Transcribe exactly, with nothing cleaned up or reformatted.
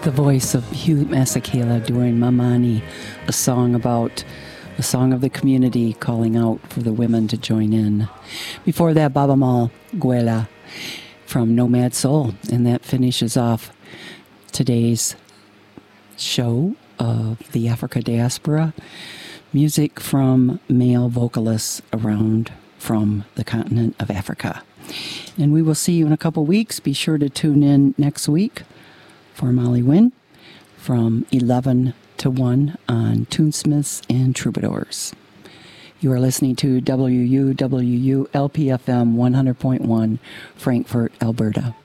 The voice of Hugh Masekela doing Mamani, a song about a song of the community calling out for the women to join in. Before that, Baba Mal Guela from Nomad Soul, and that finishes off today's show of the Africa Diaspora, music from male vocalists around from the continent of Africa. And we will see you in a couple weeks. Be sure to tune in next week for Molly Wynn from eleven to one on Tunesmiths and Troubadours. You are listening to W U W U L P F M one hundred point one, Frankfurt, Alberta.